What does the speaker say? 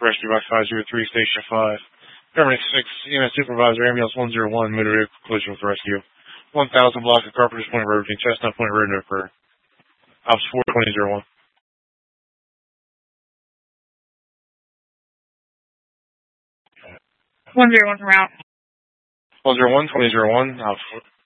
Rescue Box 503, Station 5. Government 6, EMS Supervisor, Ambulance 101, motor vehicle collision with rescue. 1000 block of Carpenter's Point Road between Chestnut Point Road and Oak. Ops 42001. 101 from route. 101, 2001, Ops